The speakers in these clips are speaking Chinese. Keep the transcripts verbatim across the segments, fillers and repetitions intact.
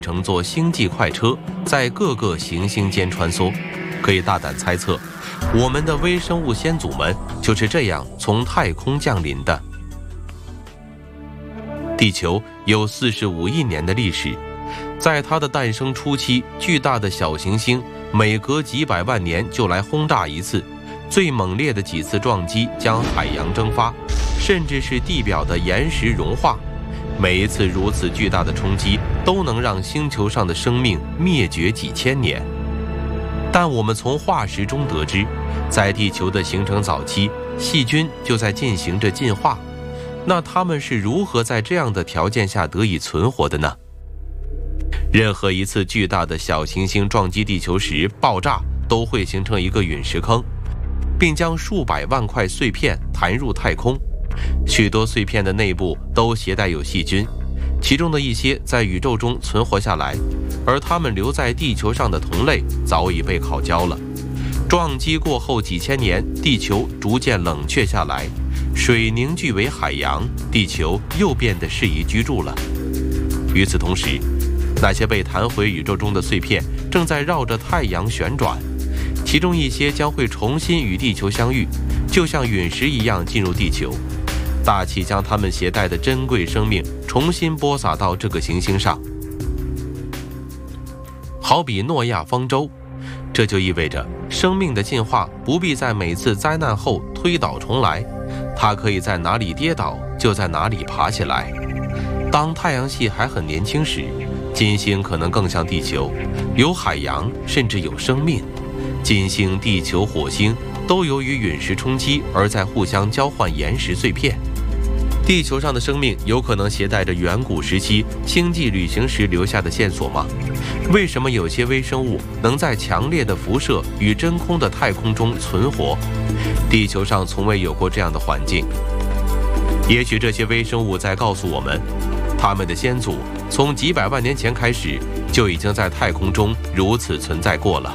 乘坐星际快车在各个行星间穿梭。可以大胆猜测，我们的微生物先祖们就是这样从太空降临的。地球有四十五亿年的历史，在它的诞生初期，巨大的小行星每隔几百万年就来轰炸一次，最猛烈的几次撞击将海洋蒸发，甚至是地表的岩石融化。每一次如此巨大的冲击都能让星球上的生命灭绝几千年。但我们从化石中得知，在地球的形成早期，细菌就在进行着进化。那它们是如何在这样的条件下得以存活的呢？任何一次巨大的小行星撞击地球时爆炸，都会形成一个陨石坑，并将数百万块碎片弹入太空。许多碎片的内部都携带有细菌，其中的一些在宇宙中存活下来，而它们留在地球上的同类早已被烤焦了。撞击过后几千年，地球逐渐冷却下来，水凝聚为海洋，地球又变得适宜居住了。与此同时，那些被弹回宇宙中的碎片正在绕着太阳旋转，其中一些将会重新与地球相遇，就像陨石一样进入地球。大气将它们携带的珍贵生命重新播撒到这个行星上，好比诺亚方舟。这就意味着生命的进化不必在每次灾难后推倒重来，它可以在哪里跌倒就在哪里爬起来。当太阳系还很年轻时，金星可能更像地球，有海洋，甚至有生命。金星、地球、火星都由于陨石冲击而在互相交换岩石碎片。地球上的生命有可能携带着远古时期星际旅行时留下的线索吗？为什么有些微生物能在强烈的辐射与真空的太空中存活？地球上从未有过这样的环境。也许这些微生物在告诉我们，它们的先祖从几百万年前开始就已经在太空中如此存在过了。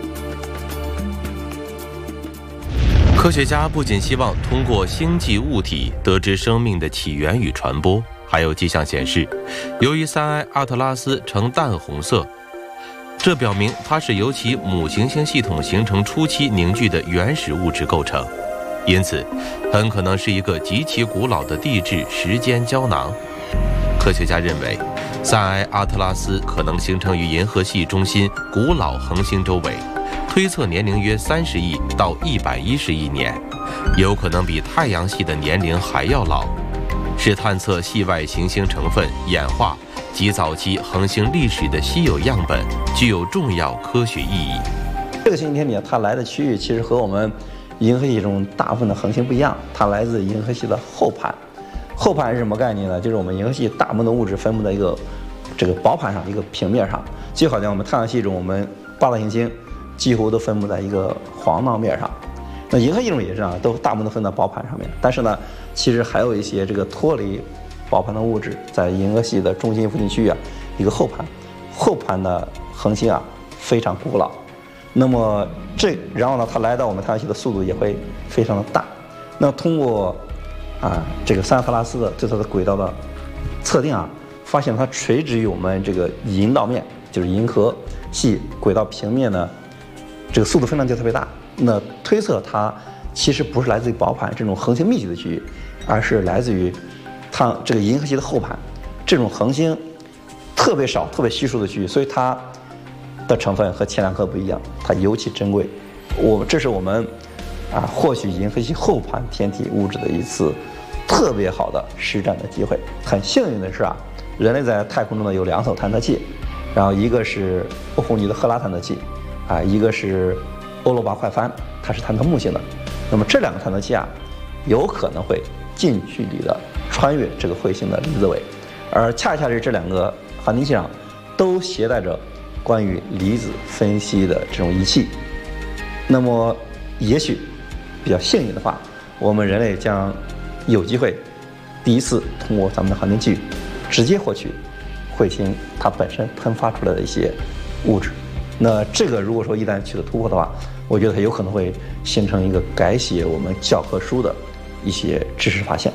科学家不仅希望通过星际物体得知生命的起源与传播，还有迹象显示，由于三 I 阿特拉斯呈淡红色，这表明它是由其母行星系统形成初期凝聚的原始物质构成，因此很可能是一个极其古老的地质时间胶囊。科学家认为，三 I 阿特拉斯可能形成于银河系中心古老恒星周围，推测年龄约三十亿到一百一十亿年，有可能比太阳系的年龄还要老，是探测系外行星成分演化及早期恒星历史的稀有样本，具有重要科学意义。 这个星天体它来的区域其实和我们银河系中大部分的恒星不一样，它来自银河系的后盘。后盘是什么概念呢？就是我们银河系大部分的物质分布在一个这个薄盘上，一个平面上，就好像我们太阳系中我们八大行星几乎都分布在一个黄道面上。那银河系中也是啊，都大部分都分在薄盘上面。但是呢，其实还有一些这个脱离薄盘的物质在银河系的中心附近区域啊，一个后盘。后盘的恒星啊非常古老，那么这然后呢，它来到我们太阳系的速度也会非常的大。那通过啊，这个三阿特拉斯的对它的轨道的测定啊，发现它垂直于我们这个银道面，就是银河系轨道平面呢，这个速度分量就特别大。那推测它其实不是来自于薄盘这种恒星密集的区域，而是来自于它这个银河系的后盘这种恒星特别少、特别稀疏的区域，所以它的成分和前两颗不一样，它尤其珍贵。我这是我们啊获取银河系后盘天体物质的一次特别好的实战的机会。很幸运的是啊，人类在太空中呢有两艘探测器，然后一个是欧弗尼的赫拉探测器，啊，一个是欧罗巴快帆，它是探测木星的。那么这两个探测器啊，有可能会近距离的穿越这个彗星的离子尾，而恰恰是这两个航天器上都携带着关于离子分析的这种仪器。那么也许比较幸运的话，我们人类将有机会第一次通过咱们的航天器直接获取彗星它本身喷发出来的一些物质。那这个如果说一旦取得突破的话，我觉得它有可能会形成一个改写我们教科书的一些知识发现。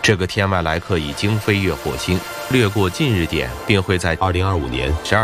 这个天外来客已经飞越火星，掠过近日点，并会在二零二五年十二